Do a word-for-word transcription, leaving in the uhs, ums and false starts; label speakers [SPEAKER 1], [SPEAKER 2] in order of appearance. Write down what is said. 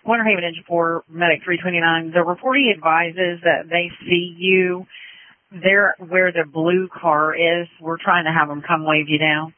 [SPEAKER 1] Winter Haven Engine four, Medic three twenty-nine, the reportee advises that they see you there where the blue car is. We're trying to have them come wave you down.